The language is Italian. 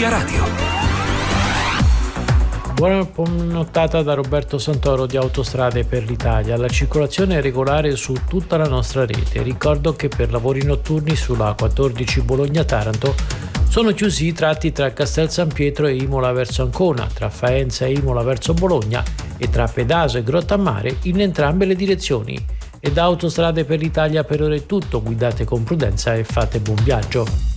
Via Radio. Buona nottata da Roberto Santoro di Autostrade per l'Italia. La circolazione è regolare su tutta la nostra rete. Ricordo che per lavori notturni sulla 14 Bologna-Taranto sono chiusi i tratti tra Castel San Pietro e Imola verso Ancona, tra Faenza e Imola verso Bologna e tra Pedaso e Grottammare in entrambe le direzioni. E da Autostrade per l'Italia per ora è tutto. Guidate con prudenza e fate buon viaggio.